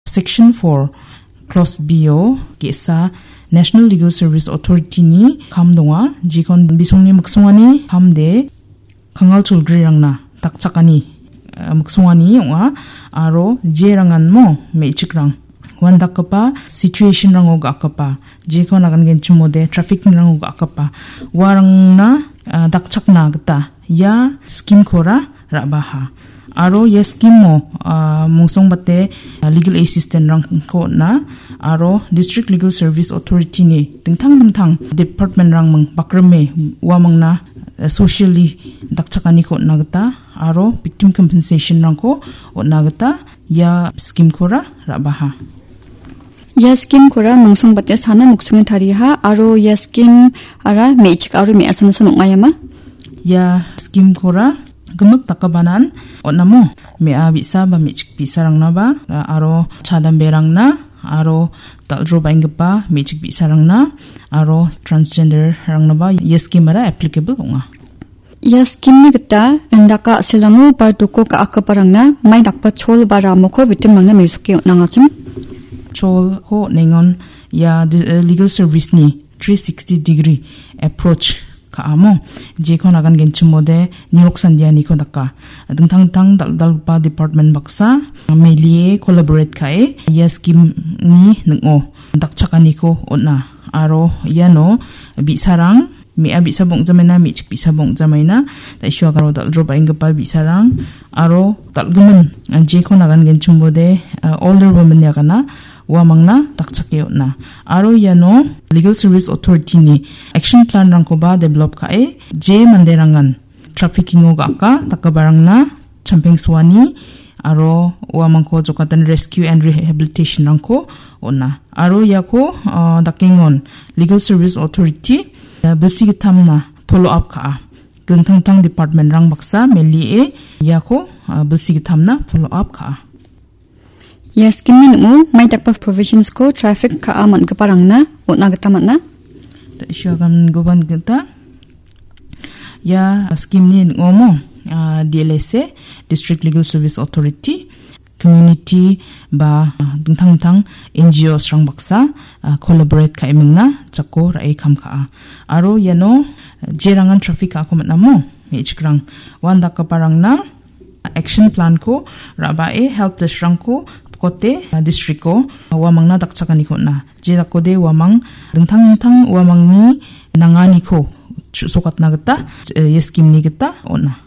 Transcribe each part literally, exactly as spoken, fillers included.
Section four Clause B-o kesa National Legal Service Authority ni kamdonga jikon bisongni muksungani kamde kangal chulgrirangna takchakani muksungani onga aro jerangan mo mechikrang wandakapa situation rango gakapa jikon agan genchimode traffic rango gakapa warangna dakchakna gata ya scheme kora rabaha aro ya scheme mo mungsong bate legal assistant rang ko na aro district legal service authority ni tingthang tingthang department rang mang bakrame wamangna socially dakchakani ko nagata aro victim compensation rang ko nagata ya scheme kora rabaha ya scheme kora mungsong bate sana muksungin tariha aro ya scheme ara mechik aro me asana sanongayama ya scheme kora gemuk takabanan onamo mea bisa ba mechik bisa rangna ba aro chadam berangna aro dalro baingpa mechik bisa rangna aro transgender rangna ba yes scheme ara applicable onga ya scheme ni gata endaka silangu ba duko ka akaparangna mai dakpa chol bara moko vitim mangna mesuke nangachim chol ko nengon ya legal service ni three sixty degree approach kaamo jekon agan genchimode niroksandia niko daka dingtang-tang daldalpa department baksa melie collaborate kae ya scheme ni ningo dakchakani ko onna aro yano bisarang mea bisa bongjamena mi chik bisa bongjamaina ta iswa garo daldro baingpa bisarang aro dalgumun jekon agan genchimode older women yakana wamangna dakchake na aro yano legal service authority ni action plan rangko ba develop kae je manderangan trafficking o gaka takabarangna champeng swani aro wamangko jokatan rescue and rehabilitation rangko ona aro yako uh, dakingon legal service authority uh, besigitamna follow up ka gengtang-tang department rang baksa meli e yako uh, besigitamna follow up ka yes kimin mo may dakpa provisions ko traffic ka aman ka parangna otna gata matna ta isyagan goban gata ya scheme ni ngomo uh, D L S A District Legal Service Authority community ba dingtang-tang N G Os rang baksa uh, collaborate ka imingna chakko rai kam ka aro yano jerangan traffic ka ko matna mo mechikrang wanda ka parangna action plan ko rabae help desk rang ko kote district ko wamang na dakchakani ko na je dakode wamang dingtang-tang wamang ni nangani ko sokat na gata yes scheme ni gata ona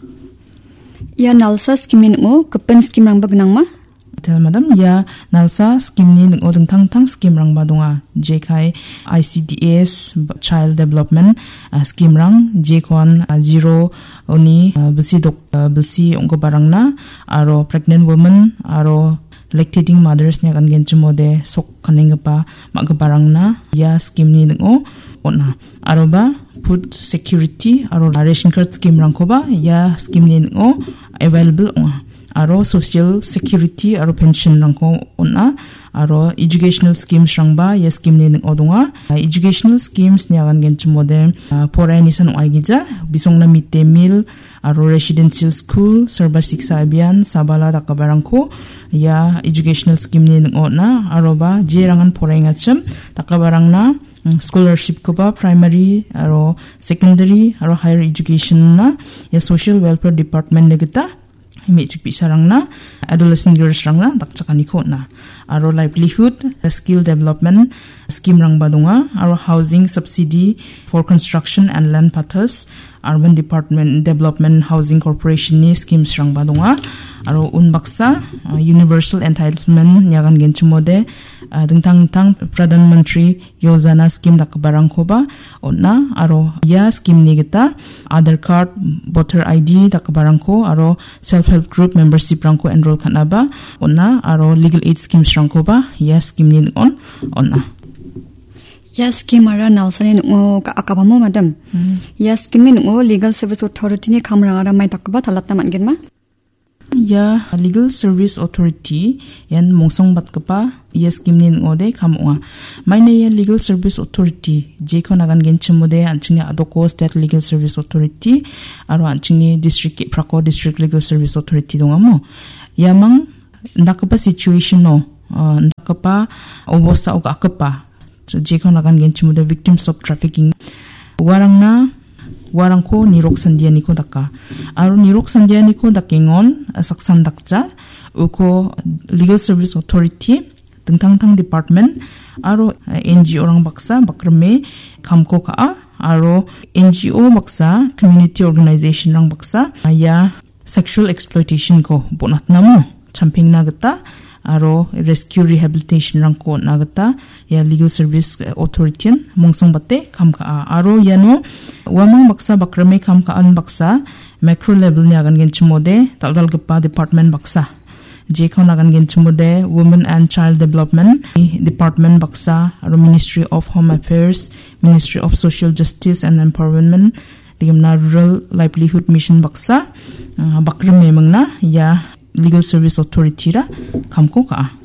ya nalsa scheme ni mo kapen scheme rang bagnang ma tel madam ya nalsa scheme ni ng dingtang-tang scheme rang badonga je kai I C D S child development uh, scheme rang je kon uh, zero oni uh, besi dok uh, besi ongko barang na aro pregnant woman aro lactating mothers ni akan genchimode sok kanengpa magbarang na ya scheme ni ngo ona aroba food security aro ration card scheme rangko ba ya scheme ni ngo available onga aro social security aro pension rangko ona aro educational schemes rangba ya scheme ni ngo donga educational schemes ni akan genchimode porai ni san aigija bisongna midday meal aro residential school sarba siksa abhiyan sabala takabarangko ya educational scheme ni ngo na aroba jerangan porai ngacham takabarangna scholarship ko ba primary aro secondary aro higher education na ya social welfare department ni kita imechik bisarang na adolescent girls rang na dakchakani ko na aro livelihood skill development scheme rang badunga aro housing subsidy for construction and land pathas urban department development housing corporation ni schemes rang badunga aro unbaksa uh, universal entitlement nyagan genchimode uh, dingtang-tang pradhan mantri yojana scheme dakbarang ko ba onna aro ya scheme ni gita aadhar card voter I D dakbarang ko aro self help group membership rang ko enroll kana ba onna aro legal aid schemes rang ko ba ya scheme ni on onna ya scheme ara nalsani ngo ka akabamo madam mm. ya scheme ni ngo legal service authority ni khamra ara mai takba thalatna mangen ma ya legal service authority yan mongsong batkapa ya scheme ni ngode khamonga maine ya legal service authority je khonagan genchimode anchini adoko state legal service authority aro anchini district prako district legal service authority dongamo yamang ndakapa situation no kapa obosa oga kapa jekon akan genchimude victims of trafficking warangna warangko nirok sandianiko daka aro nirok sandianiko dakengon saksan dakja uko legal service authority tengtang-tang department aro N G O orang baksa bakrame kamko ka aro N G O baksa community organization orang baksa ya sexual exploitation ko bonat namo champing na gata aro rescue rehabilitation rang ko na gata ya legal service authority mongsong bate kam ka aro yano wamang baksa bakrame kam ka an baksa macro level ni agan gen chmode taldal gapa department baksa jekon agan gen chmode women and child development department baksa aro ministry of home affairs ministry of social justice and empowerment digimna rural livelihood mission baksa bakrame mangna ya legal service authority ra kamko ka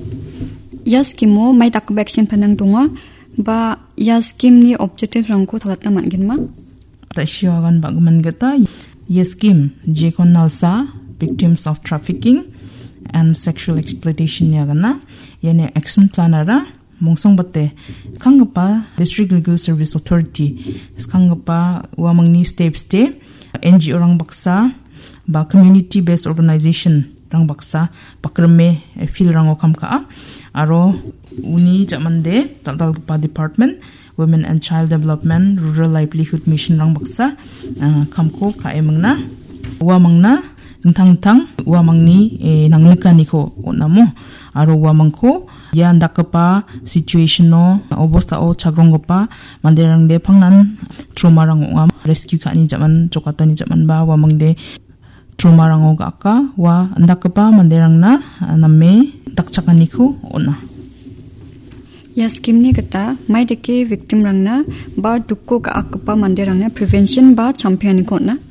ya scheme mo mai tak vaccine panang tunga ba ya scheme ni objective rangko thalatna mangin ma ta shiagan bagman gata ya scheme je kon nalsa victims of trafficking and sexual exploitation ya gana yane action plan ara mongsong bate kangpa district legal service authority kangpa wamangni steps te N G O rang baksa ba community based organization rang baksa bakrame fil rango kam ka aro uni jamande tal pa department women and child development rural livelihood mission rang baksa kamko ka emangna wa mangna tang tang wa mangni nanglikani ko onamo aro wa mangko ya ndakapa situation no obosta o chagrong pa manderang de phangnan trauma rang ngam rescue kani jaman jokatani jaman ba wa mangde trauma rango gaka wa andakapa manderangna namme takchakaniko ona ya scheme ni kata mai deke victim rangna ba dukko ka akpa manderangna prevention ba champion ko na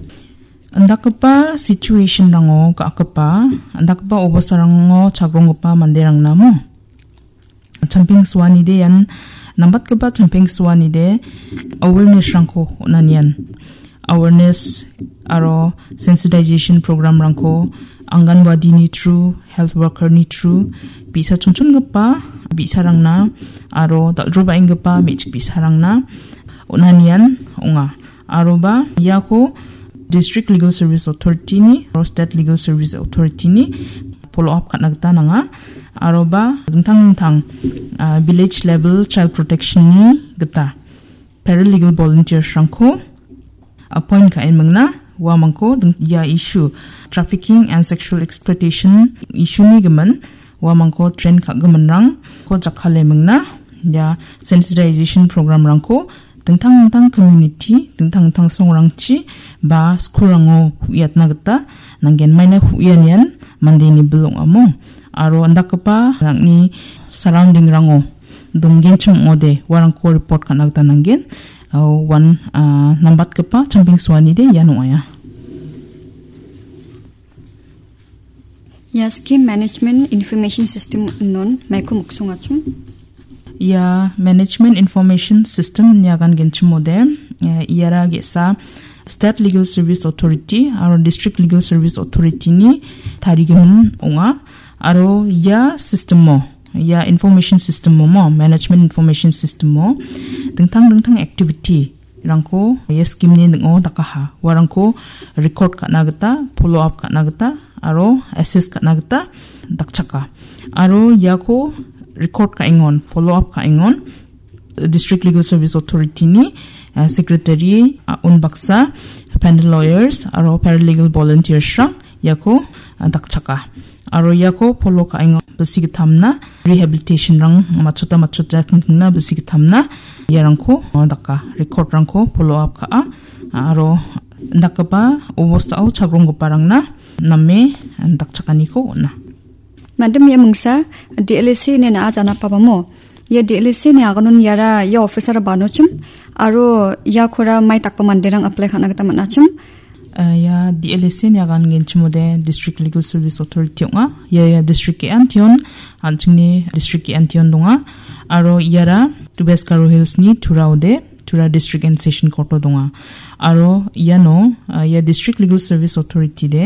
andakapa situation rango ka akpa andakapa obosarango chagongopa manderangna mo champion swani de yan nambat ka ba champion swani de awareness rangko onanian awareness aro sensitization program rangko anganwadi ni through health worker ni through bisa chunchun gapa bisa rangna aro daldroba ingapa mech bisa rangna onanian onga aro ba yako district legal service authority ni aro state legal service authority ni follow up kanagta nanga aro ba dingtang tang uh, village level child protection ni gata paralegal volunteers rangko appoint ka mangna wa mangko ya issue trafficking and sexual exploitation issue ni gaman wa mangko train ka gaman rang ko jakhale mangna ya sensitization program rang ko tengtang tang community tengtang tang songrang chi ba school rango huyatna gata nanggen maina huyan yan mandeni belong amo aro andakapa rangni surrounding rango donggen chung ode warang ko report kanagta nanggen Uh, one uh, nambat kepa camping suani de ya noya ya scheme management information system non maiko muksung achum ya management information system nyagan genchmode uh, iara gesa state legal service authority aro district legal service authority ni tarigun onga aro ya system mo ya information system mo management information system mo dengtang dengtang activity rangko ya scheme ni ngo dakaha warangko record ka nagata follow up ka nagata aro assess ka nagata dakchaka aro yako record ka ingon follow up ka ingon district legal service authority ni uh, secretary uh, unbaksa panel lawyers aro paralegal volunteers rang yako uh, dakchaka aro yako follow ka ingon besi thamna rehabilitation rang machota machota kingna besi thamna yarangko daka record rangko follow up ka aro ndakapa obosta au chagrong go parangna namme dakchakani ko na madam ya mungsa D L S C ne na jana pabamo ye D L S C ne aganun yara ya officer banochim aro ya khora mai takpa mandirang apply khana gata manachim Uh, ya D L S C ni agan genchmode district legal service authority nga ya ya district ke antion anchni district ke antion donga aro yara Tubescaro Hills ni Turaude Tura district and session court donga aro yano uh, ya district legal service authority de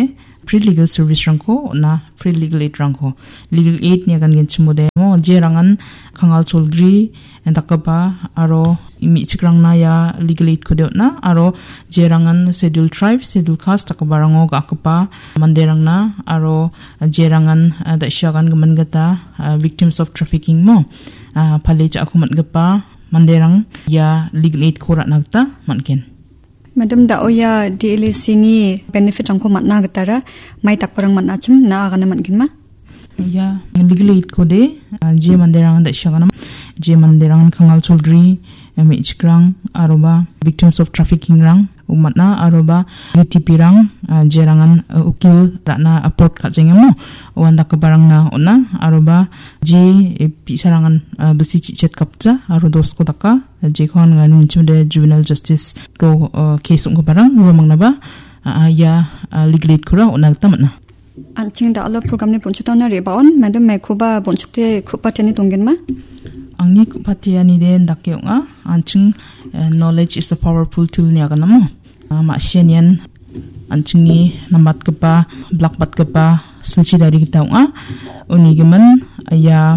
pre-legal service rangko na pre-legal aid rangko legal aid ni akan genchimode mo jerangan khangal cholgri endakaba aro imi chikrang na ya legal aid ko na aro jerangan scheduled tribe scheduled caste takabarango gakpa manderang na aro jerangan da syagan gemengata victims of trafficking mo phale cha akumat gapa manderang ya legal aid korat nagta manken Madam da oya D L S C ni benefit angko matna gatara mai tak parang matna chim na agana matgin ma ya legal aid ko de je manderang da syagana je manderang khangal cholgri emi chikrang aroba victims of trafficking rang umatna aroba U T P rang jerangan ukil dana upload ka jengemo wanda kabarang na ona aroba je pisarangan besi cicet kapcha aro dosko daka je khon ngani chude juvenile justice to case ung kabarang rumang na ba ya legal aid kura ona tamatna anching da ala program ni ponchutana rebaon madam me khoba ponchute khupatani tonggen ma angni khupatiani de dakyeonga anching knowledge is a powerful tool ni aganamo ma sianian anchingni nambat kapa black bat kapa suci dari kita unigiman ya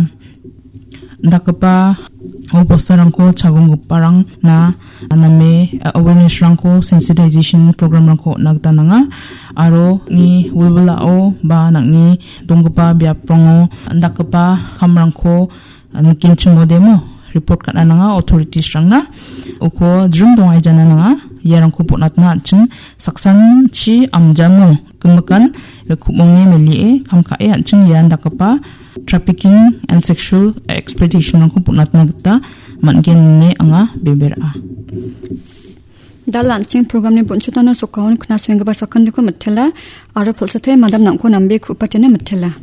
ndakapa oposarangko chagung parang na aname awareness rangko sensitization program rangko nagtananga aro ni wulbulao ba nangni dongpa biaprongo ndakapa kamrangko nkinchmodemo report kat ananga authorities rangna uko drum dongai jana nanga yarangko potnatna chung saksan chi amjamo kemakan rekupmongi melie kamkae anchung yan dakapa trafficking and sexual exploitation rangko potnatna gita manggen ne anga bebera dal launching program ni bonchutana sokaun khna swing ba sakan ko mathela aro phalsathe madam nangko nambe khupatene mathela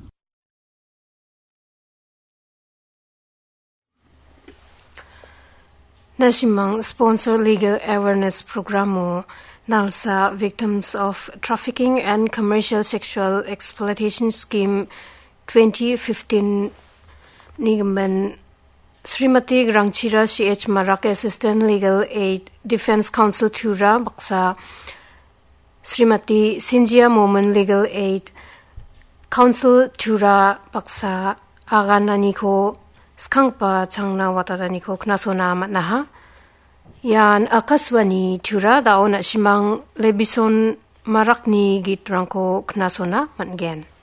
Nashimang sponsor legal awareness program Nalsa Victims of Trafficking and Commercial Sexual Exploitation Scheme twenty fifteen Nigaman Srimati Grangchira C H Marak Assistant Legal Aid Defense Counsel Thura Baksa Srimati Sinjia Moman Legal Aid Counsel Thura Baksa Aganani ko skangpa changna watadani ko knasona matnaha yan akaswani thura daona shimang lebison marakni gitrangko knasona matgen